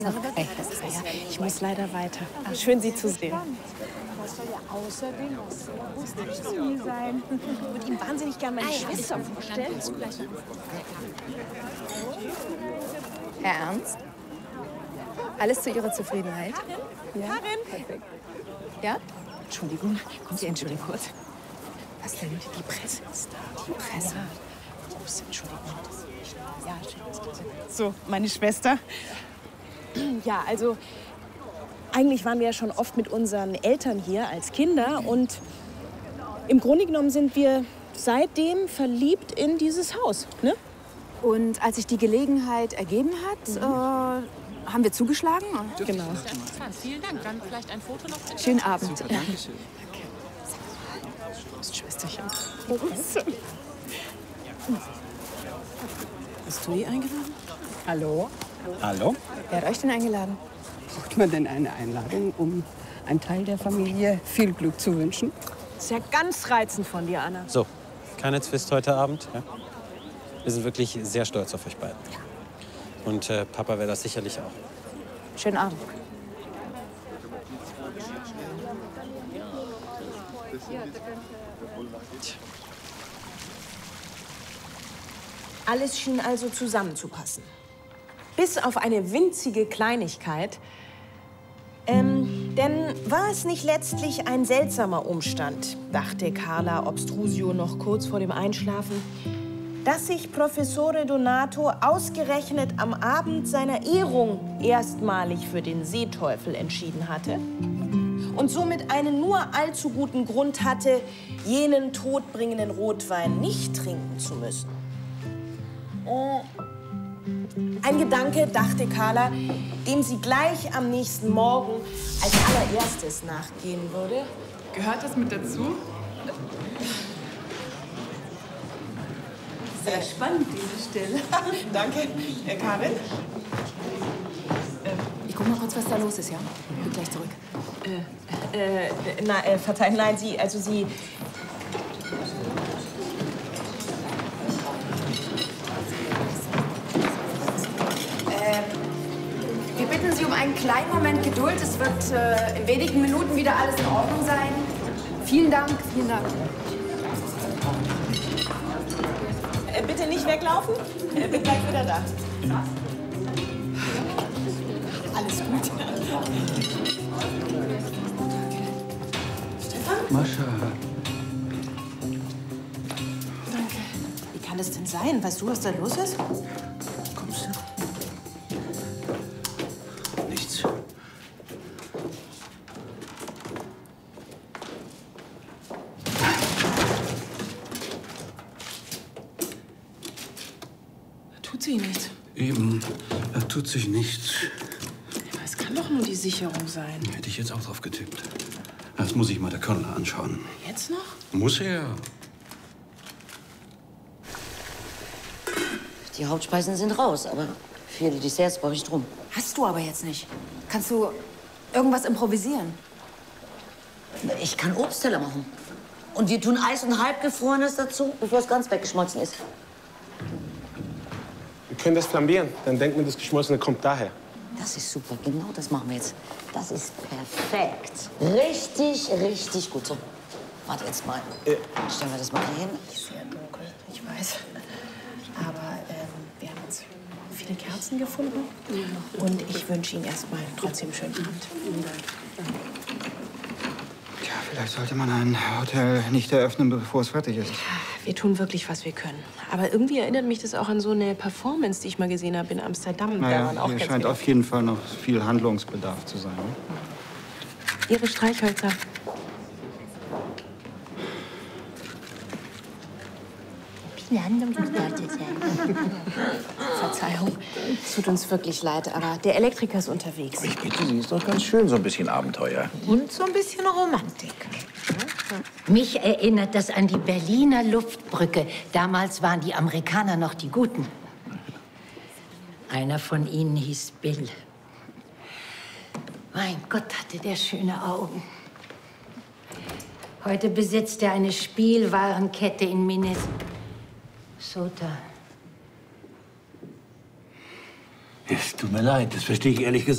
Hey, ich muss leider weiter. Ach, schön, Sie zu sehen. Das soll ja außerdem was sehr Gutes zu mir sein. Ich würde Ihnen wahnsinnig gerne meine Schwester vorstellen. Herr Ernst? Alles zu Ihrer Zufriedenheit? Ja? Karin! Perfekt. Ja? Entschuldigung, kommen Sie entschuldigen kurz. Was denn? Die Presse ist da. Die Presse? Ja. Ups, Entschuldigung. Ja, schön. So, meine Schwester. Ja, also eigentlich waren wir ja schon oft mit unseren Eltern hier als Kinder und im Grunde genommen sind wir seitdem verliebt in dieses Haus, ne? Und als sich die Gelegenheit ergeben hat, haben wir zugeschlagen. Genau. Vielen Dank. Dann vielleicht ein Foto noch. Schönen Abend. Super, danke schön. Das Schwesterchen. Hast du die eingeladen? Hallo? Hallo? Wer hat euch denn eingeladen? Braucht man denn eine Einladung, um einem Teil der Familie viel Glück zu wünschen? Das ist ja ganz reizend von dir, Anna. So, keine Zwist heute Abend. Ja? Wir sind wirklich sehr stolz auf euch beiden. Und Papa wäre das sicherlich auch. Schönen Abend. Alles schien also zusammenzupassen. Bis auf eine winzige Kleinigkeit. Denn war es nicht letztlich ein seltsamer Umstand, dachte Carla Obstrusio noch kurz vor dem Einschlafen, dass sich Professore Donato ausgerechnet am Abend seiner Ehrung erstmalig für den Seeteufel entschieden hatte und somit einen nur allzu guten Grund hatte, jenen todbringenden Rotwein nicht trinken zu müssen. Ein Gedanke, dachte Carla, dem sie gleich am nächsten Morgen als allererstes nachgehen würde. Gehört das mit dazu? Sehr spannend, diese Stelle. Danke, Karin. Ich guck mal kurz, was da los ist, ja? Ich bin gleich zurück. Verzeihen, nein, Sie... Wir bitten Sie um einen kleinen Moment Geduld. Es wird in wenigen Minuten wieder alles in Ordnung sein. Vielen Dank, vielen Dank. Bitte nicht weglaufen. Bin gleich wieder da. Alles gut. Stefan? Mascha. Danke. Wie kann das denn sein? Weißt du, was da los ist? Kommst du? Nichts. Tut sich nichts. Eben, da tut sich nichts. Aber es kann doch nur die Sicherung sein. Hätte ich jetzt auch drauf getippt. Das muss ich mal der Colonel anschauen. Jetzt noch? Muss er? Die Hauptspeisen sind raus, aber für die Desserts brauche ich drum. Hast du aber jetzt nicht. Kannst du irgendwas improvisieren? Ich kann Obstteller machen. Und wir tun Eis und Halbgefrorenes dazu, bevor es ganz weggeschmolzen ist. Wir können das flambieren. Dann denkt man, das Geschmolzene kommt daher. Das ist super, genau das machen wir jetzt. Das ist perfekt. Richtig, richtig gut so. Warte jetzt mal. Stellen wir das mal hier hin. Sehr dunkel, ich weiß. Aber wir haben jetzt viele Kerzen gefunden. Und ich wünsche Ihnen erstmal trotzdem einen schönen Abend. Tja, vielleicht sollte man ein Hotel nicht eröffnen, bevor es fertig ist. Wir tun wirklich, was wir können. Aber irgendwie erinnert mich das auch an so eine Performance, die ich mal gesehen habe in Amsterdam. Naja, Da hier scheint auf jeden Fall noch viel Handlungsbedarf zu sein. Ne? Ihre Streichhölzer. Verzeihung, es tut uns wirklich leid, aber der Elektriker ist unterwegs. Ich bitte Sie, ist doch ganz schön, so ein bisschen Abenteuer. Und so ein bisschen Romantik. Mich erinnert das an die Berliner Luftbrücke. Damals waren die Amerikaner noch die Guten. Einer von ihnen hieß Bill. Mein Gott, hatte der schöne Augen. Heute besitzt er eine Spielwarenkette in Minnesota. Es tut mir leid, das verstehe ich ehrlich gesagt.